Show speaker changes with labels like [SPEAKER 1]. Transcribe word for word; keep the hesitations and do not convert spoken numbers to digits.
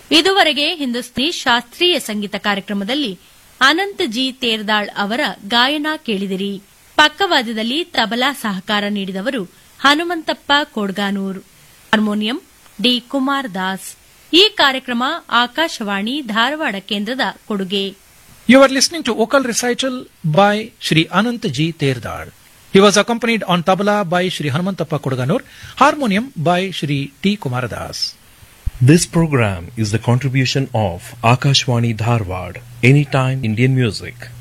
[SPEAKER 1] ಇದುವರೆಗೆ ಹಿಂದೂಸ್ತಾನಿ ಶಾಸ್ತ್ರೀಯ ಸಂಗೀತ ಕಾರ್ಯಕ್ರಮದಲ್ಲಿ ಅನಂತ್ ಜಿ ತೇರ್ದಾಳ್ ಅವರ ಗಾಯನ ಕೇಳಿದಿರಿ. ಪಕ್ಕವಾದ್ಯದಲ್ಲಿ ತಬಲಾ ಸಹಕಾರ ನೀಡಿದವರು ಹನುಮಂತಪ್ಪ ಕೋಡ್ಗಾನೂರ್, ಹಾರ್ಮೋನಿಯಂ ಡಿ ಕುಮಾರ್ ದಾಸ್. ಈ ಕಾರ್ಯಕ್ರಮ ಆಕಾಶವಾಣಿ ಧಾರವಾಡ ಕೇಂದ್ರದ ಕೊಡುಗೆ.
[SPEAKER 2] You are listening to vocal recital by Shri Anant G. Terdal. He was accompanied on tabla by Shri Hanumantappa Kodaganur, harmonium by Shri T. Kumaradas.
[SPEAKER 3] This program is the contribution of Akashwani Dharwad, Anytime Indian Music.